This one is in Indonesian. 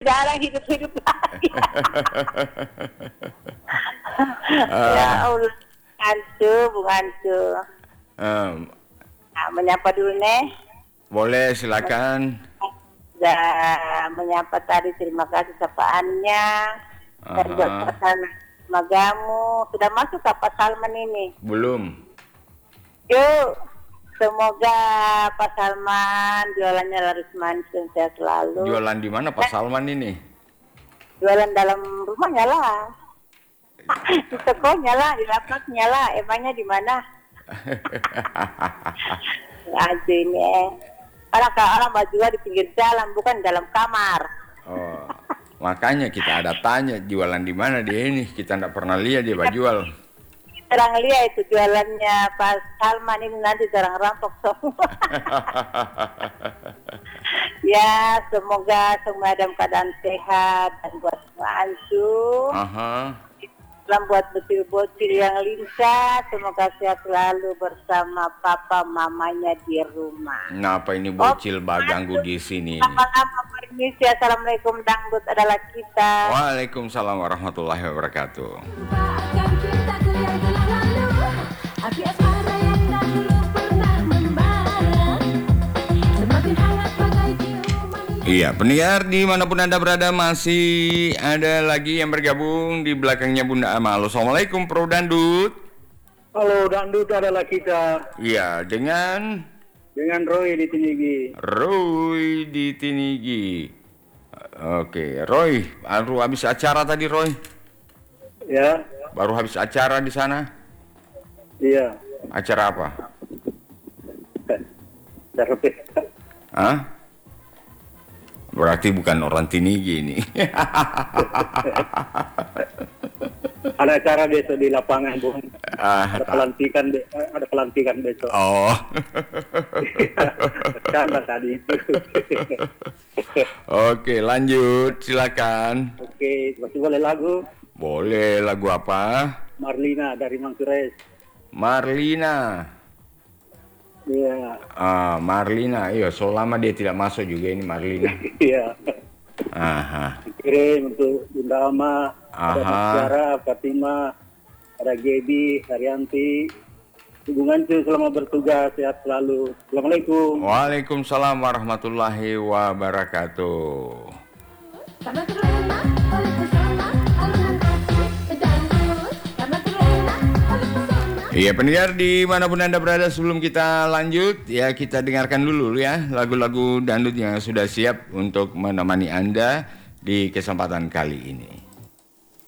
sekarang hidup-hidup lagi. Ya Allah, Bung Ancu. Nah, menyapa dulu nih. Boleh, silakan. Sudah menyapa tadi, terima kasih sapaannya. Dan buat pasangan magamu, sudah masuk ke Pak Salman ini? Belum. Yuk, semoga Pak Salman jualannya laris manis dan sehat selalu. Jualan di mana Pak Salman ini? Jualan dalam rumahnya lah. Di tokonya lah, di lapaknya lah. Emangnya di mana? Aja ini. Orang jual di pinggir jalan, bukan dalam kamar. Oh, makanya kita ada tanya jualan di mana dia ini. Kita tidak pernah lihat dia jual. Terang lihat itu jualannya Pak Salman ini nanti terang rampok semua. Ya, semoga semua dalam keadaan sehat dan buat semua Ancu. Salam buat bocil-bocil yang lincah, semoga sehat selalu bersama papa mamanya di rumah. Kenapa ini bocil ganggu di sini? Lama-lama permisi, assalamualaikum, dangdut adalah kita. Waalaikumsalam warahmatullahi wabarakatuh. Iya, pendengar dimanapun Anda berada, masih ada lagi yang bergabung di belakangnya Bunda Ama. Halo, assalamualaikum Pro Dandut. Halo, Dandut adalah kita. Iya, dengan Roy di Tinigi. Roy di Tinigi. Oke, Roy, baru habis acara tadi, Roy. Ya. Baru habis acara di sana. Iya. Acara apa? Acara pesta. Hah? Berarti bukan orang Tinigi ini. Ada acara besok di lapangan, Bung. Ada pelantikan besok. Oh. Canda tadi itu. Oke, lanjut, silakan. Oke, masih boleh lagu? Boleh, lagu apa? Marlina dari Mangkures. Marlina. Iya. Marlina, iya, selama dia tidak masuk juga ini Marlina. Iya. Kirim untuk Bunda Ama, ada Tiara, Fatima, ada Gebi, Haryanti. Hubungan itu selama bertugas, sehat selalu. Assalamualaikum. Waalaikumsalam warahmatullahi wabarakatuh. Iya, pendengar dimanapun Anda berada, sebelum kita lanjut ya, kita dengarkan dulu ya lagu-lagu dangdut yang sudah siap untuk menemani Anda di kesempatan kali ini.